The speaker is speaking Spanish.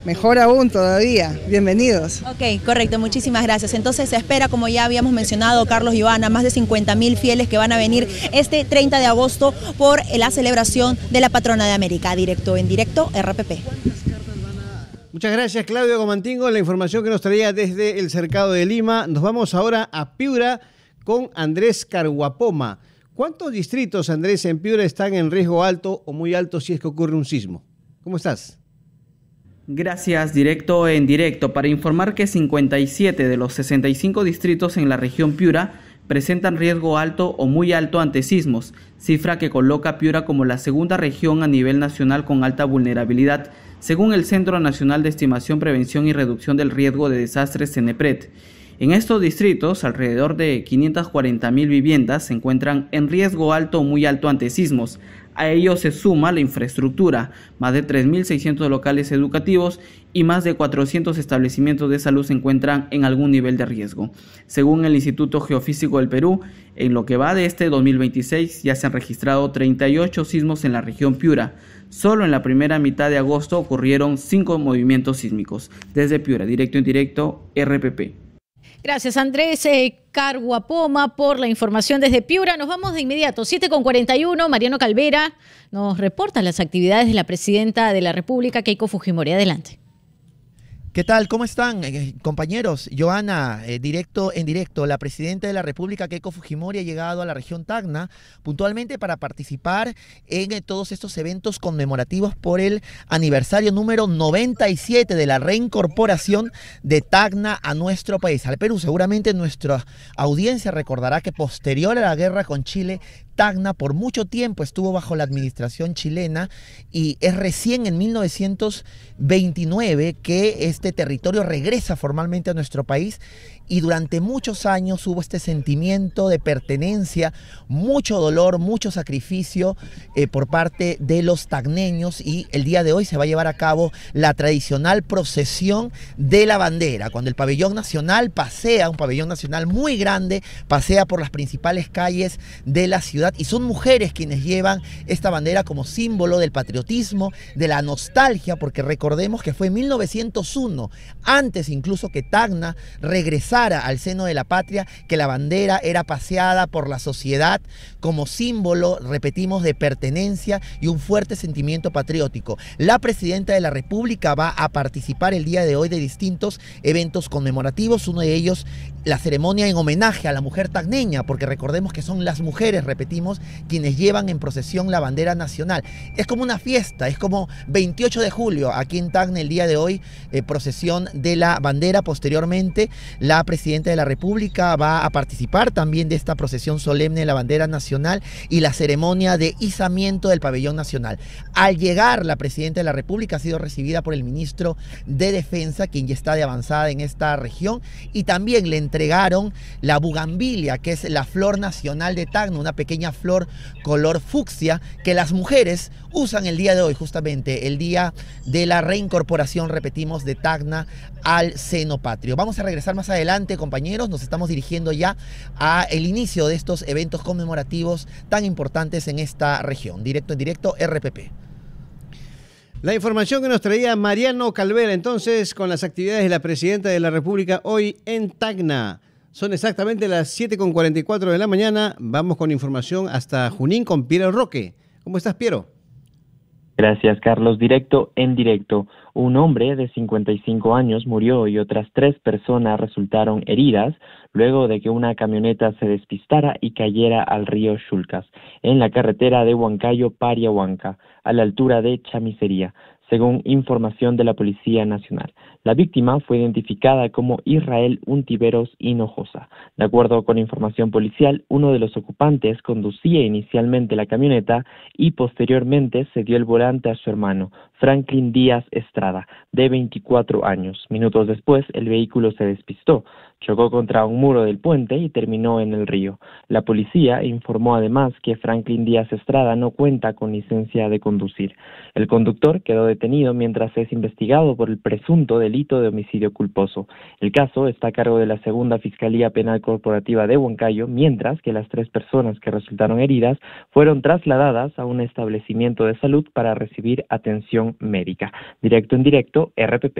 Mejor aún todavía, bienvenidos. Ok, correcto, muchísimas gracias. Entonces se espera, como ya habíamos mencionado, Carlos y Joana, más de 50.000 fieles que van a venir este 30 de agosto por la celebración de la Patrona de América. Directo en directo, RPP. Muchas gracias, Claudio Comantingo, la información que nos traía desde el Cercado de Lima. Nos vamos ahora a Piura con Andrés Carguapoma. ¿Cuántos distritos, Andrés, en Piura están en riesgo alto o muy alto si es que ocurre un sismo? ¿Cómo estás? Gracias, directo en directo, para informar que 57 de los 65 distritos en la región Piura presentan riesgo alto o muy alto ante sismos, cifra que coloca a Piura como la segunda región a nivel nacional con alta vulnerabilidad, según el Centro Nacional de Estimación, Prevención y Reducción del Riesgo de Desastres, CENEPRED. En estos distritos, alrededor de 540.000 viviendas se encuentran en riesgo alto o muy alto ante sismos. A ello se suma la infraestructura, más de 3.600 locales educativos y más de 400 establecimientos de salud se encuentran en algún nivel de riesgo. Según el Instituto Geofísico del Perú, en lo que va de este 2026 ya se han registrado 38 sismos en la región Piura. Solo en la primera mitad de agosto ocurrieron 5 movimientos sísmicos. Desde Piura, directo en directo, RPP. Gracias, Andrés Carguapoma, por la información desde Piura. Nos vamos de inmediato, 7:41. Mariano Calvera nos reporta las actividades de la presidenta de la República, Keiko Fujimori. Adelante. ¿Qué tal? ¿Cómo están, compañeros? Joana, directo en directo. La presidenta de la República, Keiko Fujimori, ha llegado a la región Tacna puntualmente para participar en todos estos eventos conmemorativos por el aniversario número 97 de la reincorporación de Tacna a nuestro país, al Perú. Seguramente nuestra audiencia recordará que posterior a la guerra con Chile, Tacna por mucho tiempo estuvo bajo la administración chilena y es recién en 1929 que este territorio regresa formalmente a nuestro país, y durante muchos años hubo este sentimiento de pertenencia, mucho dolor, mucho sacrificio por parte de los tacneños, y el día de hoy se va a llevar a cabo la tradicional procesión de la bandera, cuando el pabellón nacional pasea, un pabellón nacional muy grande, pasea por las principales calles de la ciudad, y son mujeres quienes llevan esta bandera como símbolo del patriotismo, de la nostalgia, porque recordemos que fue en 1901, antes incluso que Tacna regresara al seno de la patria, que la bandera era paseada por la sociedad como símbolo, repetimos, de pertenencia y un fuerte sentimiento patriótico. La presidenta de la República va a participar el día de hoy de distintos eventos conmemorativos, uno de ellos la ceremonia en homenaje a la mujer tacneña, porque recordemos que son las mujeres, repetimos, quienes llevan en procesión la bandera nacional. Es como una fiesta, es como 28 de julio aquí en Tacna el día de hoy, procesión de la bandera. Posteriormente, la presidenta de la República va a participar también de esta procesión solemne de la bandera nacional y la ceremonia de izamiento del pabellón nacional. Al llegar, la presidenta de la República ha sido recibida por el ministro de Defensa, quien ya está de avanzada en esta región, y también le entregaron la bugambilia, que es la flor nacional de Tacna, una pequeña flor color fucsia que las mujeres usan el día de hoy, justamente el día de la reincorporación, repetimos, de Tacna al seno patrio. Vamos a regresar más adelante, compañeros, nos estamos dirigiendo ya a el inicio de estos eventos conmemorativos tan importantes en esta región. Directo en directo, RPP. La información que nos traía Mariano Calvera, entonces, con las actividades de la presidenta de la República hoy en Tacna. Son exactamente las 7:44 de la mañana. Vamos con información hasta Junín con Piero Roque. ¿Cómo estás, Piero? Gracias, Carlos. Directo en directo. Un hombre de 55 años murió y otras 3 personas resultaron heridas luego de que una camioneta se despistara y cayera al río Chulcas, en la carretera de Huancayo-Pariahuanca, a la altura de Chamisería, según información de la Policía Nacional. La víctima fue identificada como Israel Untiveros Hinojosa. De acuerdo con información policial, uno de los ocupantes conducía inicialmente la camioneta y posteriormente cedió el volante a su hermano, Franklin Díaz Estrada, de 24 años. Minutos después, el vehículo se despistó, chocó contra un muro del puente y terminó en el río. La policía informó además que Franklin Díaz Estrada no cuenta con licencia de conducir. El conductor quedó detenido mientras es investigado por el presunto delito delito de homicidio culposo. El caso está a cargo de la Segunda Fiscalía Penal Corporativa de Huancayo, mientras que las 3 personas que resultaron heridas fueron trasladadas a un establecimiento de salud para recibir atención médica. Directo en directo, RPP.